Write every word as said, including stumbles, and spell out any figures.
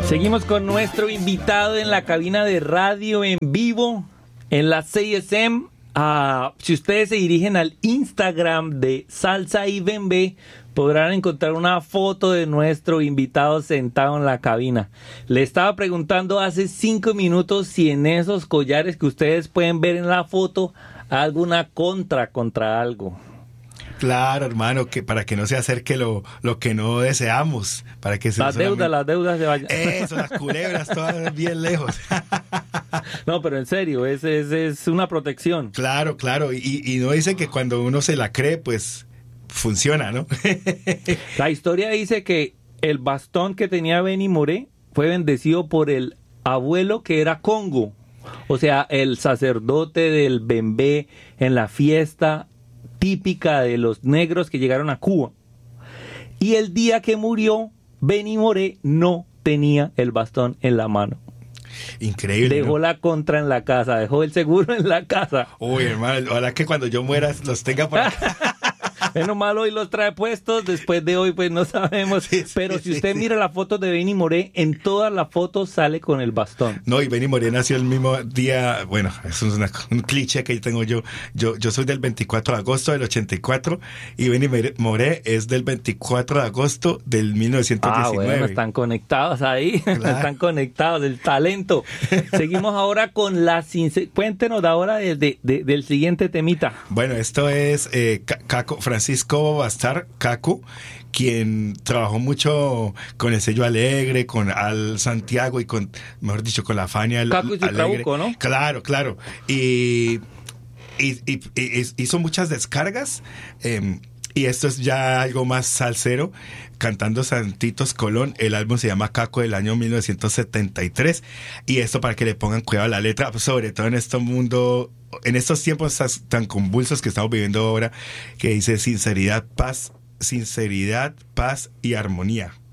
Seguimos con nuestro invitado en la cabina de radio en vivo en la seis ese eme. Uh, si ustedes se dirigen al Instagram de Salsa y Bembé, podrán encontrar una foto de nuestro invitado sentado en la cabina. Le estaba preguntando hace cinco minutos si en esos collares que ustedes pueden ver en la foto hay alguna contra contra algo. Claro, hermano, que para que no se acerque lo, lo que no deseamos, para que se las solamente... deudas, las deudas se vayan. Eso, las culebras todas bien lejos. No, pero en serio, es, es, es una protección. Claro, claro, y, y no dice que cuando uno se la cree, pues funciona, ¿no? La historia dice que el bastón que tenía Benny Moré fue bendecido por el abuelo que era Congo, o sea, el sacerdote del Bembé en la fiesta típica de los negros que llegaron a Cuba. Y el día que murió, Benny Moré no tenía el bastón en la mano. Increíble. Dejó, ¿no?, la contra en la casa, dejó el seguro en la casa. Uy, hermano, ojalá que cuando yo muera los tenga por acá. Menos mal hoy los trae puestos, después de hoy pues no sabemos, sí, sí, pero si usted sí, mira sí. la foto de Benny Moré, en todas las fotos sale con el bastón. No, y Benny Moré nació el mismo día, bueno, eso es una, un cliché que tengo yo, yo yo soy del veinticuatro de agosto del ochenta y cuatro y Benny Moré es del veinticuatro de agosto del mil novecientos diecinueve. Ah, bueno, están conectados ahí, claro. Están conectados, el talento. Seguimos ahora con la sinceridad. Cuéntenos ahora de, de, de, del siguiente temita. Bueno, esto es eh, Caco, Francisco Bastar, Caco, quien trabajó mucho con el sello Alegre, con Al Santiago y con, mejor dicho, con la Fania Caco y su Alegre. Trabuco, ¿no? Claro, claro. Y, y, y, y hizo muchas descargas, eh, y esto es ya algo más salsero, cantando Santitos Colón. El álbum se llama Caco, del año mil novecientos setenta y tres, y esto para que le pongan cuidado a la letra, sobre todo en este mundo, en estos tiempos tan convulsos que estamos viviendo ahora, que dice sinceridad, paz, sinceridad, paz y armonía.